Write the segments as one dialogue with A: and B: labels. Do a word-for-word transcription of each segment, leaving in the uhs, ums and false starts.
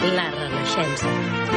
A: La Renaixença.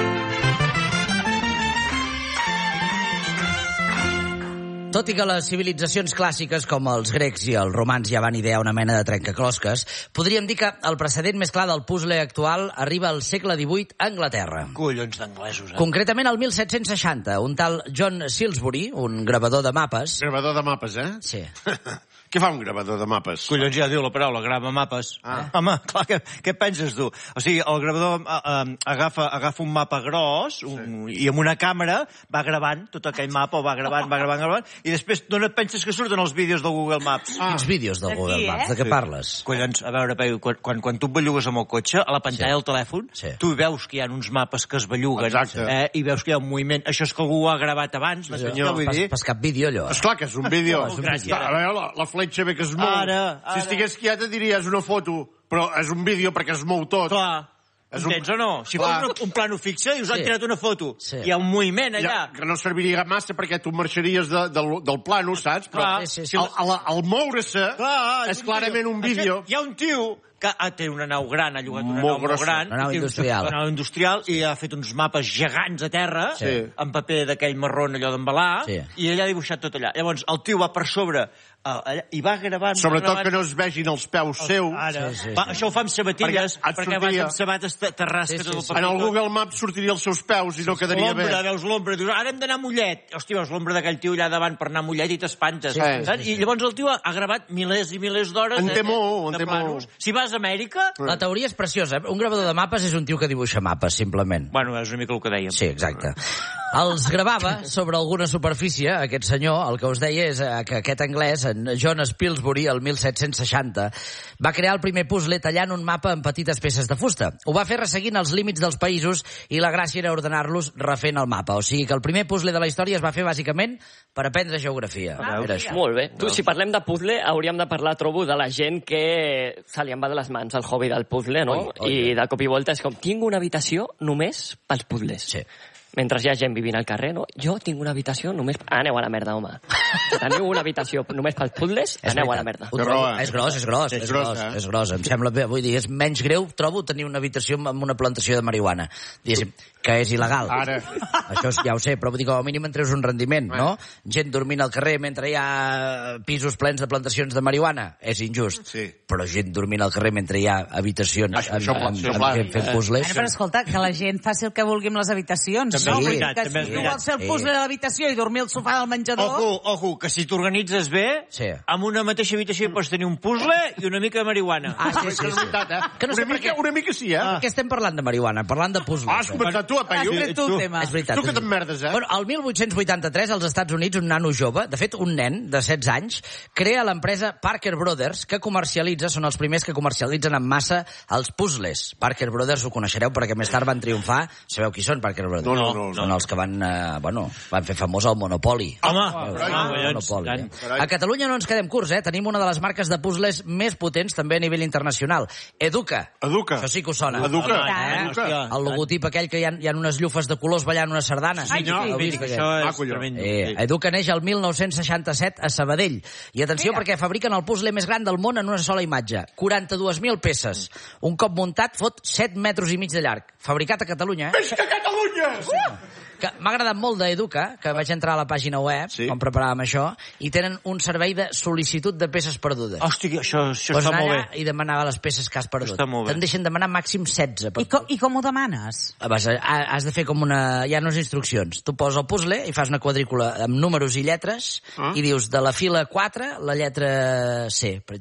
B: Tot i que les civilitzacions clàssiques com els grecs i els romans ja van idear una mena de trencaclosques, podríem dir que el precedent més clar del puzzle actual arriba al segle divuit a Anglaterra.
C: Collons d'anglesos, eh?
B: Concretament al mil set-cents seixanta, un tal John Silsbury, un gravador de mapes...
D: Gravador de mapes, eh?
B: Sí.
D: Què fa un gravador de mapes?
C: Collons, ja diu la paraula, grava mapes. Ah. Home, clar, què, què penses tu? O sigui, el gravador uh, uh, agafa, agafa un mapa gros un, sí. i amb una càmera va gravant tot aquell mapa, o va gravant, va gravant, gravant, i després d'on et penses que surten els vídeos del Google Maps?
B: Ah. Quins vídeos del Google
A: Aquí,
B: Maps?
A: eh?
B: De què
C: sí.
B: parles?
C: Collons, a veure, Peu, quan, quan, quan tu et bellugues amb el cotxe, a la pantalla sí. del telèfon,
B: sí.
C: tu veus que hi ha uns mapes que es belluguen, eh, i veus que hi ha un moviment. Això és que algú ho ha gravat abans, sí,
D: senyor.
C: vull dir?
B: Pas, pas cap vídeo, allò.
D: Esclar que és un vídeo.
C: Oh, gràcies.
D: A veure, la, la fletxa bé que es mou.
C: Ara, ara.
D: Si estigués quieta diries una foto, però és un vídeo perquè es mou tot.
C: Clar.
D: És un...
C: Entens o no? Si fos un, un plano fixe i us han
B: Sí.
C: tirat una foto,
B: Sí.
C: hi ha un moviment allà.
D: Ja, que no serviria massa perquè tu marxaries de, del, del plano, saps? Però
C: Clar.
B: Sí, sí, sí.
D: al, al, al moure-se
C: Clar,
D: és clarament un vídeo.
C: Hi ha un tio que ah, té una nau gran, ha llogat una
D: Molt
C: nau molt
D: grossa.
C: gran.
B: Una nau
C: i té un-
B: industrial.
C: Una nau industrial, i ha fet uns mapes gegants a terra,
B: Sí.
C: amb paper d'aquell marró allò d'embalar,
B: Sí.
C: i ell ha dibuixat tot allà. Llavors, el tio va per sobre, uh, allà, i va gravant...
D: Sobretot
C: gravant,
D: que no es vegin els peus seus.
C: Ara,
B: Sí, sí,
C: va,
B: sí.
C: això ho fa amb sabatilles,
D: Perquè et
C: perquè
D: sortiria-
C: vas amb sabates te- t'arrasques
B: Sí, sí,
C: tot el
B: sí.
C: paper.
D: En el Google Maps sortiria els seus peus i no quedaria bé.
C: L'ombra, veus l'ombra, dius, ara hem d'anar a Mollet. Hòstia, veus l'ombra d'aquell tio allà davant per anar a Mollet i t'espantes.
B: Sí,
C: saps?
B: sí, sí, sí.
C: I llavors el tio ha, ha gravat milers i milers d'hores
D: En té
C: eh,
D: molt, en
C: de
D: té
C: planos.
D: molt.
C: Si vas a Amèrica...
B: La teoria és preciosa. Un gravador de mapes és un tio que dibuixa mapes, simplement.
C: Bueno, és una mica el que dèiem.
B: Sí, exacte. Els gravava sobre alguna superfície, aquest senyor, el que us deia és eh, que aquest anglès, en John Spilsbury, el mil set-cents seixanta, va crear el primer puzzle tallant un mapa en petites peces de fusta. Ho va fer resseguint els límits dels països i la gràcia era ordenar-los refent el mapa. O sigui que el primer puzzle de la història es va fer bàsicament per aprendre geografia.
C: Ah,
B: Era això.
A: Molt bé. Tu, si parlem de puzzle, hauríem de parlar, trobo, de la gent que se li en va de les mans el hobby del puzzle, no?
B: Oi, oi.
A: I de cop i volta és com, tinc una habitació només pels puzzles.
B: Sí.
A: Mentre hi ha gent vivint al carrer, no? Jo tinc una habitació només... Aneu a la merda, home. Si teniu una habitació només pels puzzles,
B: És
A: aneu a la
B: veritat.
A: merda.
B: Ho trobo,
D: Però, eh,
B: és gros, és gros,
D: és
B: és
D: gros,
B: gros,
D: eh?
B: és gros. Em sembla bé, vull dir, és menys greu, trobo, tenir una habitació amb una plantació de marihuana. Diguéssim, que és il·legal.
D: Ara.
B: Això ja ho sé, però vull dir, com a mínim en treus un rendiment, no? Gent dormint al carrer mentre hi ha pisos plens de plantacions de marihuana. És injust.
D: Sí.
B: Però gent dormint al carrer mentre hi ha habitacions
D: Això-
B: amb,
D: això pot
B: amb,
D: ser,
B: amb
D: clar.
B: gent fent puzzles.
E: Bueno, però escolta, que la gent faci el que vulgui amb les habitacions.
C: També
E: no?
C: és
E: Vull dir
C: veritat,
E: que
C: també és
E: si tu
C: veritat.
E: vols fer el
B: Sí.
E: puzzle de l'habitació i dormir al sofà del menjador...
C: Ojo, ojo, que si t'organitzes bé,
B: Sí.
C: amb una mateixa habitació pots tenir un puzzle i una mica de marihuana.
B: Ah, sí, sí,
D: És
B: sí.
D: veritat, eh?
B: Que no sé
D: una,
B: per
D: mica,
B: què.
D: una mica sí, eh?
B: Per què estem parlant de marihuana? Parlant de puzzles.
D: Ah, has començat tu,
E: Has
D: Apaio.
E: tret tu el tema.
B: És veritat.
D: Tu que t'emmerdes, eh?
B: Bueno, el mil vuit-cents vuitanta-tres, als Estats Units, un nano jove, de fet, un nen de setze anys, crea l'empresa Parker Brothers, que comercialitza, són els primers que comercialitzen en massa els puzzles. Parker Brothers ho coneixereu perquè més tard van triomfar. Sabeu qui són, Parker Brothers?
D: No, no, no, no.
B: Són els que van, eh, bueno, van fer famós el Monopoly.
C: Home,
B: Veus?
C: ah,
B: El
C: collons,
B: Monopoly,
C: tant.
B: eh?
D: Carai.
B: A Catalunya no ens quedem curts, eh? Tenim una de les marques de puzzles més potents també a nivell internacional. Educa.
D: Educa.
B: Això sí que us sona.
D: Educa.
C: Home,
D: Educa.
C: hòstia.
B: El logotip aquell que hi ha, hi ha unes llufes de colors ballant unes sardanes.
E: Ai,
D: senyor.
E: sí.
B: Heu vist
C: Això
B: aquest?
D: Ah,
C: és
D: collons.
C: tremendo.
B: Eh, Educa neix el mil nou-cents seixanta-set a Sabadell. I atenció,
E: Mira.
B: perquè fabriquen el puzzle més gran del món en una sola imatge. quaranta-dues mil peces. Un cop muntat fot set metres i mig de llarg. Fabricat a Catalunya, eh?
D: Visca Catalunya!
B: Que m'ha agradat molt d'Educa, que vaig entrar a la pàgina web,
D: Sí.
B: quan preparàvem això, i tenen un servei de sol·licitud de peces perdudes.
C: Hòstia, això, això
B: Pots
C: està
B: anar
C: molt
B: allà
C: bé.
B: i demanar les peces que has perdut.
C: Està molt bé.
B: Te'n deixen demanar màxim setze. Per
E: I, co I com ho demanes?
B: Vas, a- has de fer com una... Hi ha unes instruccions. Tu poses el puzzle i fas una quadrícula amb números i lletres
D: Ah.
B: i dius de la fila quatre la lletra C, per